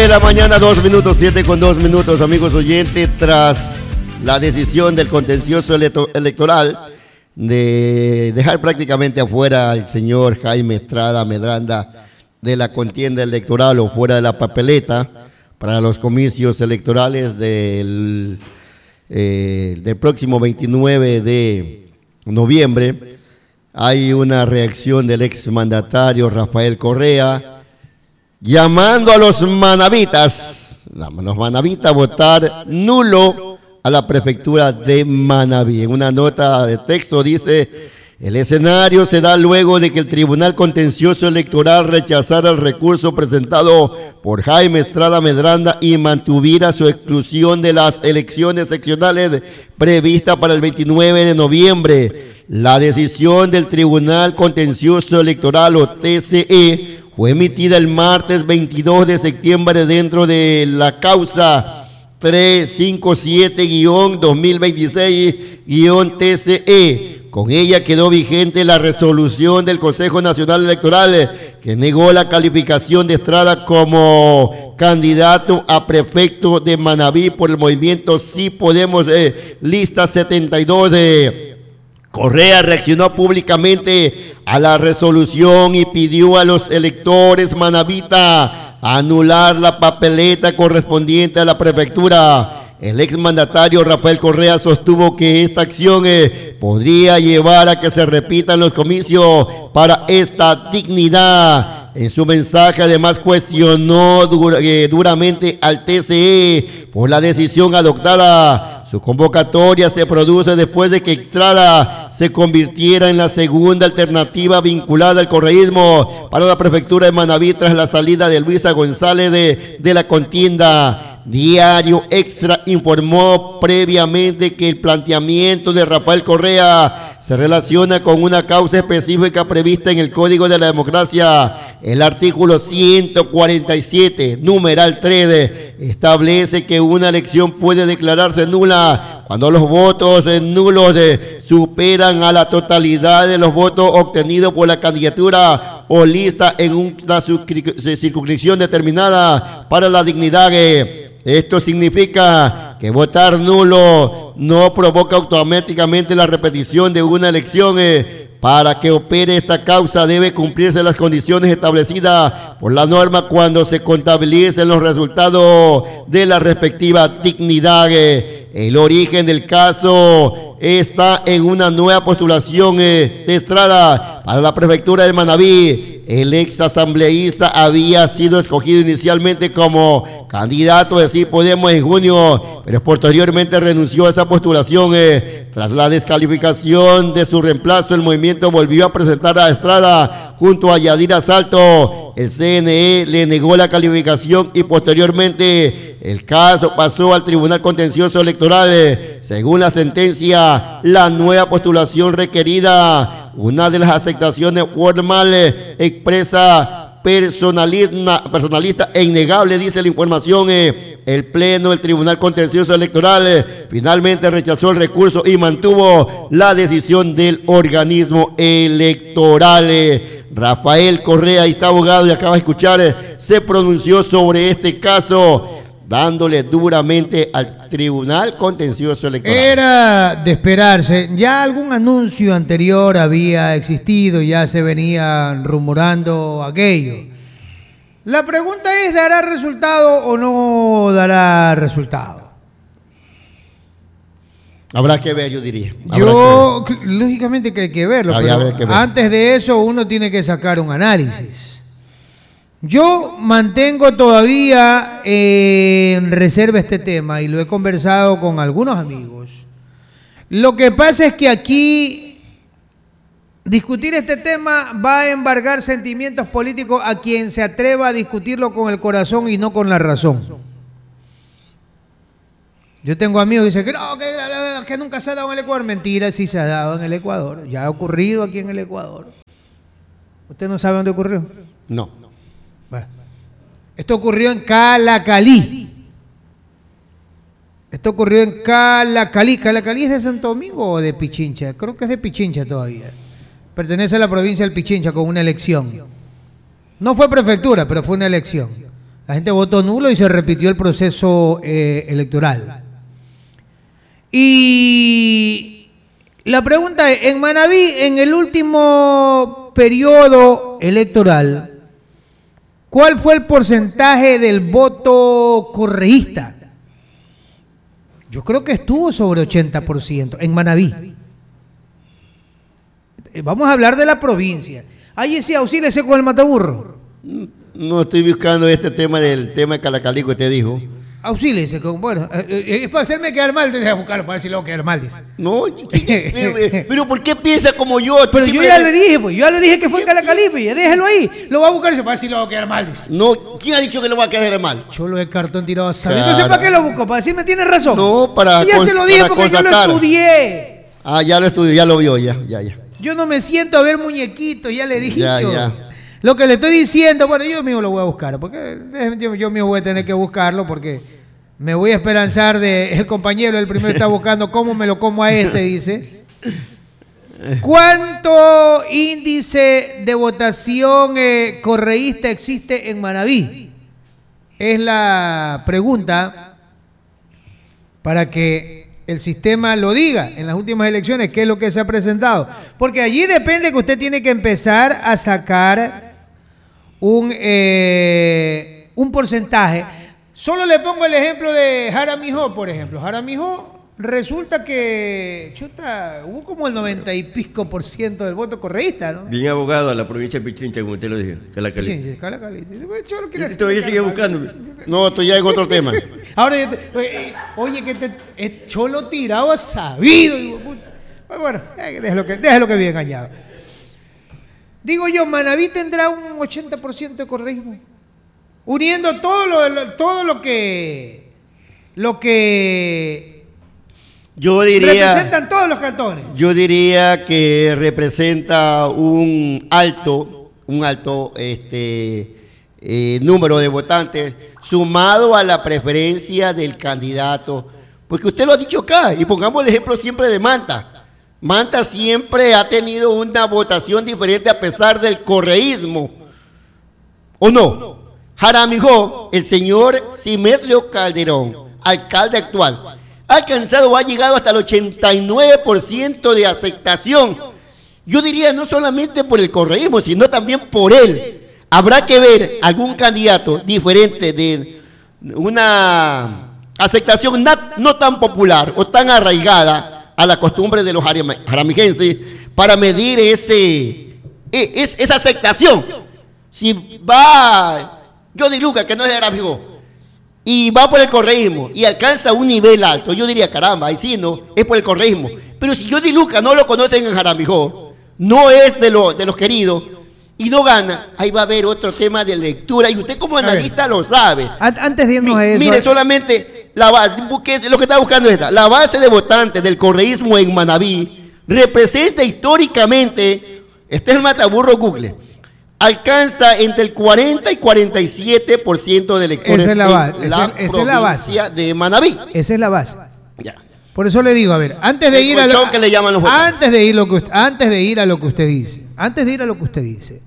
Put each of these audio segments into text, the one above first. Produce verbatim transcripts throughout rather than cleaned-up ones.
de la mañana, dos minutos, siete con dos minutos, amigos oyentes, tras la decisión del contencioso electoral de dejar prácticamente afuera al señor Jaime Estrada Medranda de la contienda electoral o fuera de la papeleta para los comicios electorales del, eh, del próximo veintinueve de noviembre, hay una reacción del exmandatario Rafael Correa llamando a los manavitas, los manavitas a votar nulo a la prefectura de Manabí. En una nota de texto dice: el escenario se da luego de que el Tribunal Contencioso Electoral rechazara el recurso presentado por Jaime Estrada Medranda y mantuviera su exclusión de las elecciones seccionales previstas para el veintinueve de noviembre. La decisión del Tribunal Contencioso Electoral o T C E fue emitida el martes veintidós de septiembre dentro de la causa trescientos cincuenta y siete guión dos mil veintiséis guión T C E. Con ella quedó vigente la resolución del Consejo Nacional Electoral que negó la calificación de Estrada como candidato a prefecto de Manabí por el movimiento Sí Podemos, eh, lista setenta y dos de Correa reaccionó públicamente a la resolución y pidió a los electores manavitas anular la papeleta correspondiente a la prefectura. El exmandatario Rafael Correa sostuvo que esta acción eh, podría llevar a que se repitan los comicios para esta dignidad. En su mensaje además cuestionó dur eh, duramente al T C E por la decisión adoptada. Su convocatoria se produce después de que Estrada se convirtiera en la segunda alternativa vinculada al correísmo para la prefectura de Manabí tras la salida de Luisa González de, de la contienda. Diario Extra informó previamente que el planteamiento de Rafael Correa se relaciona con una causa específica prevista en el Código de la Democracia. El artículo ciento cuarenta y siete, numeral tres, establece que una elección puede declararse nula cuando los votos nulos superan a la totalidad de los votos obtenidos por la candidatura o lista en una circunscripción determinada para la dignidad. Esto significa que votar nulo no provoca automáticamente la repetición de una elección. Eh, para que opere esta causa debe cumplirse las condiciones establecidas por la norma cuando se contabilicen los resultados de la respectiva dignidad. Eh, el origen del caso está en una nueva postulación eh, de Estrada para la prefectura de Manabí. El ex asambleísta había sido escogido inicialmente como candidato de Sí Podemos en junio, pero posteriormente renunció a esa postulación. Eh, tras la descalificación de su reemplazo, el movimiento volvió a presentar a Estrada junto a Yadira Salto. El C N E le negó la calificación y posteriormente el caso pasó al Tribunal Contencioso Electoral. Eh, según la sentencia, la nueva postulación requerida, una de las aceptaciones formales, expresa personalista, personalista e innegable, dice la información. Eh, el Pleno del Tribunal Contencioso Electoral eh, finalmente rechazó el recurso y mantuvo la decisión del organismo electoral. Eh, Rafael Correa, está abogado y acaba de escuchar, eh, se pronunció sobre este caso, dándole duramente al Tribunal Contencioso Electoral. Era de esperarse. Ya algún anuncio anterior había existido, ya se venía rumorando aquello. La pregunta es, ¿dará resultado o no dará resultado? Habrá que ver, yo diría. Habrá Yo, que lógicamente que hay que verlo, Habría pero que ver. Antes de eso uno tiene que sacar un análisis. Yo mantengo todavía en reserva este tema y lo he conversado con algunos amigos. Lo que pasa es que aquí discutir este tema va a embargar sentimientos políticos a quien se atreva a discutirlo con el corazón y no con la razón. Yo tengo amigos que dicen que no, que, que nunca se ha dado en el Ecuador. Mentira, sí se ha dado en el Ecuador. Ya ha ocurrido aquí en el Ecuador. ¿Usted no sabe dónde ocurrió? No. Bueno, esto ocurrió en Calacalí. Esto ocurrió en Calacalí. ¿Calacalí es de Santo Domingo o de Pichincha? Creo que es de Pichincha todavía. Pertenece a la provincia del Pichincha con una elección. No fue prefectura, pero fue una elección. La gente votó nulo y se repitió el proceso eh, electoral. Y la pregunta es, en Manabí, en el último periodo electoral, ¿cuál fue el porcentaje del voto correísta? Yo creo que estuvo sobre ochenta por ciento en Manabí. Vamos a hablar de la provincia. Ahí sí, auxíliese con el mataburro. No estoy buscando este tema del tema de Calacalí que usted dijo. Auxíliese con, bueno, eh, es para hacerme quedar mal, te deja buscarlo para ver si luego quedar mal, dice. No, pero, pero ¿por qué piensa como yo? Pero yo ya le dije, pues, yo ya le dije que fue en Calacalí, pues, ya déjelo ahí. Lo va a buscar y se para ver si luego va a quedar mal, dice. No, ¿quién ha dicho que lo va a quedar mal? Cholo de cartón tirado a saber. Entonces, ¿para qué lo busco? Para decirme, tiene razón. No, para y ya se lo dije porque yo lo estudié. Ah, ya lo estudió, ya lo vio, ya, ya, ya. Yo no me siento a ver muñequitos, ya le he dicho. Ya, ya. Lo que le estoy diciendo, bueno, yo mismo lo voy a buscar, porque yo, yo mismo voy a tener que buscarlo, porque me voy a esperanzar de el compañero, el primero está buscando cómo me lo como a este, dice. ¿Cuánto índice de votación eh, correísta existe en Manabí? Es la pregunta para que el sistema lo diga en las últimas elecciones, qué es lo que se ha presentado. Porque allí depende que usted tiene que empezar a sacar un, eh, un porcentaje. Solo le pongo el ejemplo de Jaramillo, por ejemplo. Jaramillo resulta que, chuta, hubo como el noventa y pico por ciento del voto correísta, ¿no? Bien abogado a la provincia de Pichincha, como usted lo dijo. Calacalí. Pichincha, Calacalí. Yo todavía sigue buscando. No, estoy ya en otro tema. Ahora, oye, oye, que te, es Cholo tirado a sabido. Bueno, déjalo que, déjalo que bien engañado. Digo yo, Manabí tendrá un ochenta por ciento de correísmo. Uniendo todo lo, todo lo que lo que yo diría, representan todos los cantones. Yo diría que representa un alto, un alto este, eh, número de votantes sumado a la preferencia del candidato. Porque usted lo ha dicho acá, y pongamos el ejemplo siempre de Manta. Manta siempre ha tenido una votación diferente a pesar del correísmo. ¿O no? Jaramillo, el señor Simetrio Calderón, alcalde actual, ha alcanzado o ha llegado hasta el ochenta y nueve por ciento de aceptación. Yo diría no solamente por el correísmo, sino también por él. Habrá que ver algún candidato diferente de una aceptación no tan popular o tan arraigada a la costumbre de los jaramijenses para medir ese, esa aceptación. Si va Johnny Lucas, que no es de Jaramillo, y va por el correísmo y alcanza un nivel alto, yo diría, caramba, ahí sí no, es por el correísmo. Pero si Johnny Lucas no lo conocen en Jaramillo, no es de, lo, de los queridos, y no gana, ahí va a haber otro tema de lectura, y usted como analista lo sabe. Antes de irnos a eso... Mire, solamente, la base, lo que está buscando es esta, la base de votantes del correísmo en Manabí representa históricamente, este es el mataburro Google, alcanza entre el cuarenta y cuarenta y siete por ciento de electores esa es la base, en la esa, esa es la base de Manabí. Esa es la base. Ya. Por eso le digo, a ver, antes de el ir a lo, que le llaman los antes de ir lo que usted, antes de ir a lo que usted dice, antes de ir a lo que usted dice,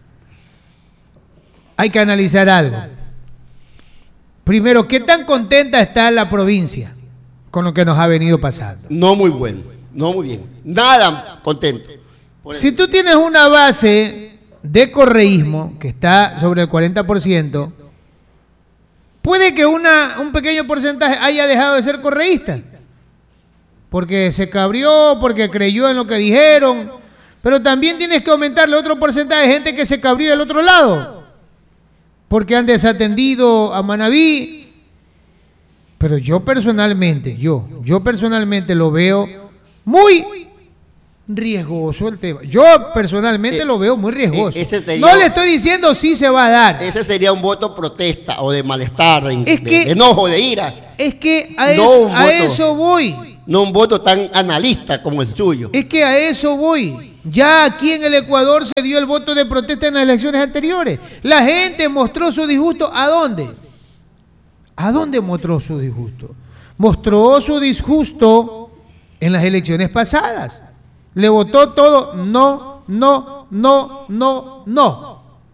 hay que analizar algo. Primero, ¿qué tan contenta está la provincia con lo que nos ha venido pasando? No muy bueno, no muy bien, nada contento. Si tú tienes una base de correísmo que está sobre el cuarenta por ciento, puede que una, un pequeño porcentaje haya dejado de ser correísta, porque se cabrió, porque creyó en lo que dijeron, pero también tienes que aumentarle otro porcentaje de gente que se cabrió del otro lado, porque han desatendido a Manabí. Pero yo personalmente, yo, yo personalmente lo veo muy riesgoso el tema. Yo personalmente eh, lo veo muy riesgoso. Eh, sería, no le estoy diciendo si se va a dar. Ese sería un voto protesta o de malestar, de, es que, de enojo, de ira. Es que a, no eso, a voto, eso voy. No un voto tan analista como el suyo. Es que a eso voy. Ya aquí en el Ecuador se dio el voto de protesta en las elecciones anteriores. La gente mostró su disgusto. ¿A dónde? ¿A dónde mostró su disgusto? Mostró su disgusto en las elecciones pasadas. Le votó todo no, no, no, no, no.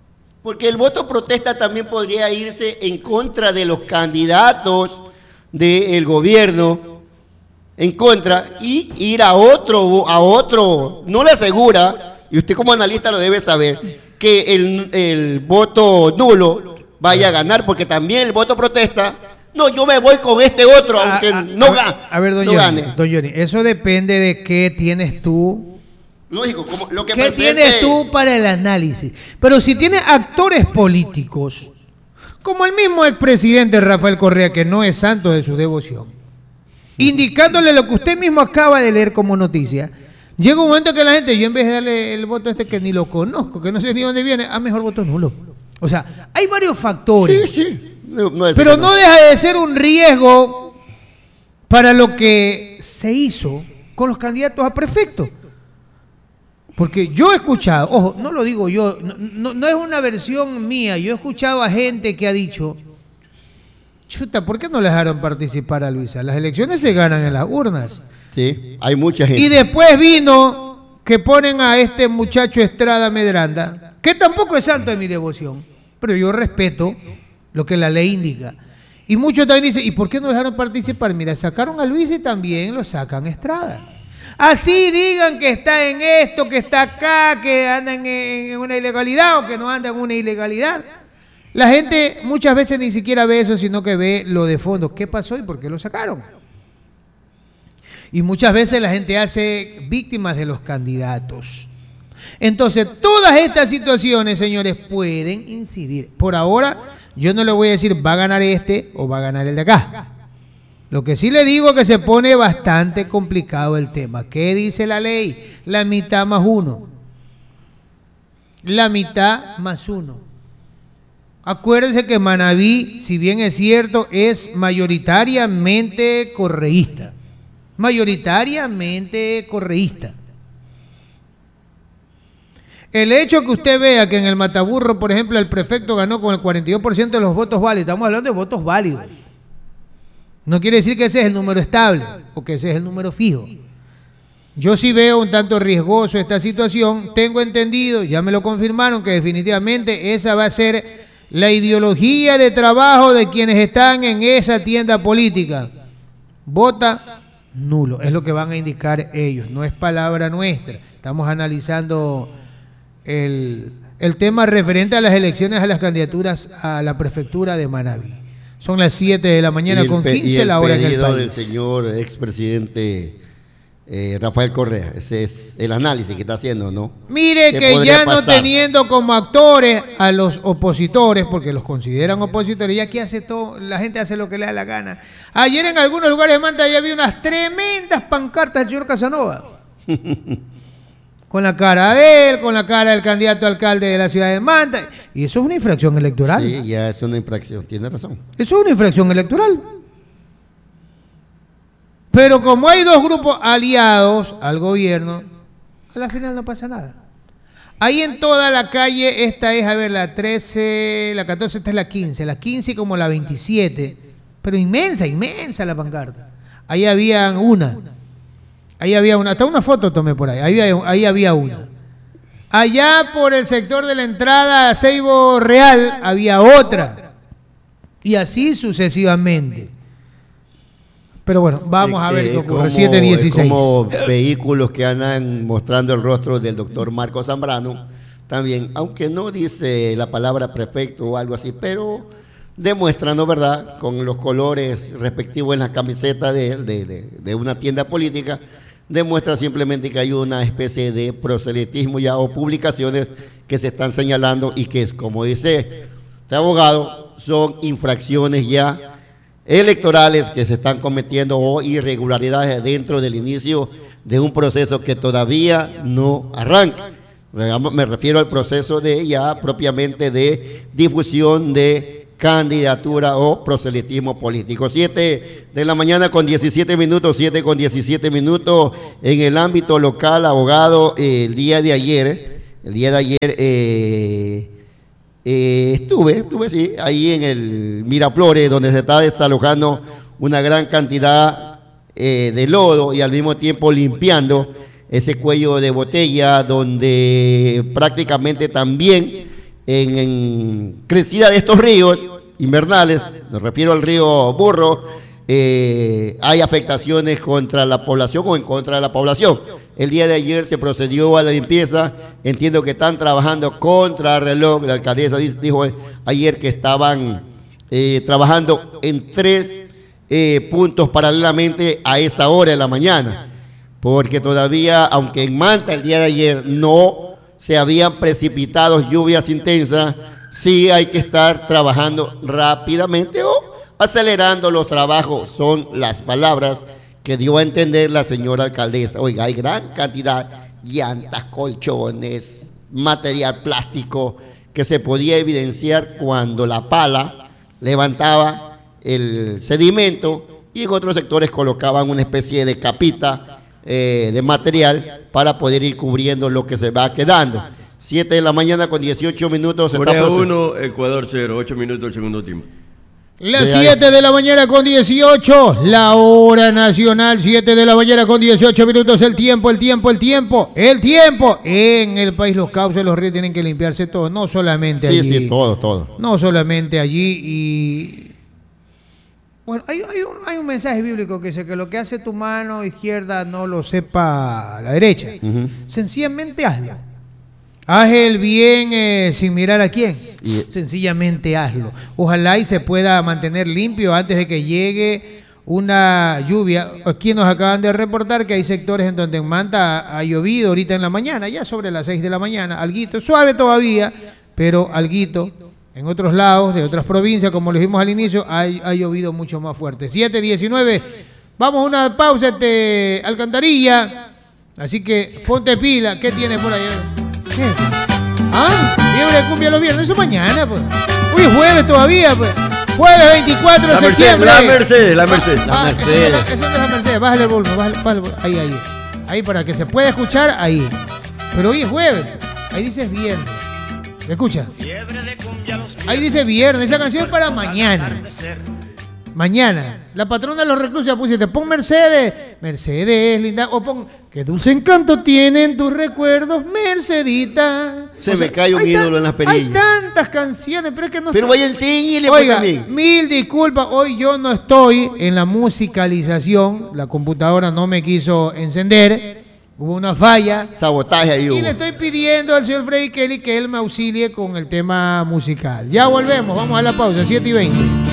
Porque el voto protesta también podría irse en contra de los candidatos del gobierno, en contra, y ir a otro, a otro, no le asegura, y usted como analista lo debe saber, que el, el voto nulo vaya a ganar, porque también el voto protesta, no, yo me voy con este otro, aunque a, a, no, a, ga, a ver, don no Johnny, gane. Don Johnny, eso depende de qué tienes tú. Lógico, como lo que ¿Qué presente... tienes tú para el análisis? Pero si tienes actores políticos, como el mismo expresidente Rafael Correa, que no es santo de su devoción, indicándole lo que usted mismo acaba de leer como noticia, llega un momento que la gente, yo en vez de darle el voto a este que ni lo conozco, que no sé ni dónde viene, a mejor voto nulo. O sea, hay varios factores. Sí, sí. No, no es pero no. no deja de ser un riesgo para lo que se hizo con los candidatos a prefecto. Porque yo he escuchado, ojo, no lo digo yo, no, no, no es una versión mía, yo he escuchado a gente que ha dicho, chuta, ¿por qué no le dejaron participar a Luisa? Las elecciones se ganan en las urnas. Sí, hay mucha gente. Y después vino que ponen a este muchacho Estrada Medranda, que tampoco es santo de mi devoción, pero yo respeto lo que la ley indica. Y muchos también dicen, ¿y por qué no dejaron participar? Mira, sacaron a Luisa y también lo sacan a Estrada. Así digan que está en esto, que está acá, que andan en una ilegalidad o que no andan en una ilegalidad. La gente muchas veces ni siquiera ve eso, sino que ve lo de fondo. ¿Qué pasó y por qué lo sacaron? Y muchas veces la gente hace víctimas de los candidatos. Entonces, todas estas situaciones, señores, pueden incidir. Por ahora, yo no le voy a decir va a ganar este o va a ganar el de acá. Lo que sí le digo es que se pone bastante complicado el tema. ¿Qué dice la ley? La mitad más uno. La mitad más uno. Acuérdense que Manabí, si bien es cierto, es mayoritariamente correísta. Mayoritariamente correísta. El hecho que usted vea que en el Mataburro, por ejemplo, el prefecto ganó con el cuarenta y dos por ciento de los votos válidos, estamos hablando de votos válidos. No quiere decir que ese es el número estable o que ese es el número fijo. Yo sí veo un tanto riesgoso esta situación. Tengo entendido, ya me lo confirmaron, que definitivamente esa va a ser la ideología de trabajo de quienes están en esa tienda política. Vota nulo, es lo que van a indicar ellos, no es palabra nuestra. Estamos analizando el, el tema referente a las elecciones a las candidaturas a la prefectura de Manabí. Son las siete de la mañana con quince la hora en el país. El pedido del señor expresidente eh, Rafael Correa, ese es el análisis que está haciendo, ¿no? Mire que ya no teniendo como actores a los opositores, porque los consideran opositores, y aquí hace todo, la gente hace lo que le da la gana. Ayer en algunos lugares de Manta ya había unas tremendas pancartas del señor Casanova. Con la cara de él, con la cara del candidato a alcalde de la ciudad de Manta. Y eso es una infracción electoral. Sí, ya es una infracción, tiene razón. Eso es una infracción electoral. Pero como hay dos grupos aliados al gobierno, a la final no pasa nada. Ahí en toda la calle, esta es, a ver, la trece, la catorce, esta es la quince, la quince como la veintisiete, pero inmensa, inmensa la pancarta. Ahí había una. Ahí había una, hasta una foto tomé por ahí, ahí, ahí había una. Allá por el sector de la entrada a Ceibo Real había otra. Y así sucesivamente. Pero bueno, vamos a ver eh, qué ocurre. como, siete dieciséis. Como vehículos que andan mostrando el rostro del doctor Marco Zambrano, también, aunque no dice la palabra prefecto o algo así, pero demuestrando, ¿verdad?, con los colores respectivos en la camiseta de, de, de, de una tienda política, demuestra simplemente que hay una especie de proselitismo ya o publicaciones que se están señalando y que, como dice este abogado, son infracciones ya electorales que se están cometiendo o irregularidades dentro del inicio de un proceso que todavía no arranca. Me refiero al proceso de ya propiamente de difusión de candidatura o proselitismo político. Siete de la mañana con diecisiete minutos, siete con diecisiete minutos en el ámbito local, abogado. Eh, el día de ayer, el día de ayer eh, eh, estuve, estuve sí, ahí en el Miraflores, donde se está desalojando una gran cantidad eh, de lodo y al mismo tiempo limpiando ese cuello de botella, donde prácticamente también en, en crecida de estos ríos invernales, me refiero al río Burro, eh, hay afectaciones contra la población o en contra de la población. El día de ayer se procedió a la limpieza, entiendo que están trabajando contra reloj, la alcaldesa dijo ayer que estaban eh, trabajando en tres eh, puntos paralelamente a esa hora de la mañana, porque todavía, aunque en Manta el día de ayer no se habían precipitado lluvias intensas, sí hay que estar trabajando rápidamente o acelerando los trabajos, son las palabras que dio a entender la señora alcaldesa. Oiga, hay gran cantidad de llantas, colchones, material plástico que se podía evidenciar cuando la pala levantaba el sedimento y en otros sectores colocaban una especie de capita eh, de material para poder ir cubriendo lo que se va quedando. siete de la mañana con dieciocho minutos. Corea uno, Ecuador cero, ocho minutos del segundo tiempo. Las siete de la mañana con dieciocho, la hora nacional, siete de la mañana con dieciocho minutos, el tiempo, el tiempo, el tiempo, el tiempo. En el país los cauces, los ríos tienen que limpiarse todo, no solamente sí, allí. Sí, sí, todo, todo. No solamente allí y... Bueno, hay, hay, un, hay un mensaje bíblico que dice que lo que hace tu mano izquierda no lo sepa la derecha. Uh-huh. Sencillamente hazlo. Haz el bien eh, sin mirar a quién. Y... Sencillamente hazlo. Ojalá y se pueda mantener limpio antes de que llegue una lluvia. Aquí nos acaban de reportar que hay sectores en donde en Manta ha, ha llovido ahorita en la mañana, ya sobre las seis de la mañana, alguito, suave todavía, pero alguito. En otros lados, de otras provincias, como lo dijimos al inicio, ha, ha llovido mucho más fuerte. siete diecinueve, vamos a una pausa, este, Alcantarilla. Así que ponte pila. ¿Qué tienes por ahí? ¿Qué? Ah, fiebre de cumbia los viernes, eso mañana, pues. Uy, jueves todavía, pues. Jueves veinticuatro de la septiembre. Mercedes, la Mercedes, la Mercedes. Ah, la Mercedes. Eso es de la Mercedes, bájale el volumen, bájale, bájale, ahí, ahí. Ahí para que se pueda escuchar, ahí. Pero hoy es jueves, ahí dice viernes. ¿Me escucha? Ahí dice viernes, esa canción es para mañana. Mañana, la patrona de los reclusos pusiste, pon Mercedes, Mercedes, linda, o pon, qué dulce encanto tienen tus recuerdos, Mercedita. Se o me sea, cae un ídolo tan, en las perillas. Hay tantas canciones, pero es que no. Pero vaya enséñele Oiga, también. Mil disculpas, hoy yo no estoy en la musicalización, la computadora no me quiso encender, hubo una falla. Sabotaje ahí hubo. Y le estoy pidiendo al señor Freddy Kelly que él me auxilie con el tema musical. Ya volvemos, vamos a la pausa, siete y veinte.